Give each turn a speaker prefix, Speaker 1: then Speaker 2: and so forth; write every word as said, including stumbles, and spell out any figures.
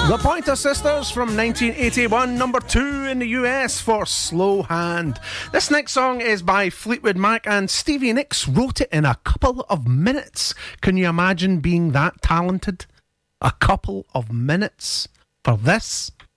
Speaker 1: The Pointer Sisters from nineteen eighty-one, number two in the U S for Slow Hand. This next song is by Fleetwood Mac, and Stevie Nicks wrote it in a couple of minutes. Can you imagine being that talented? A couple of minutes for this?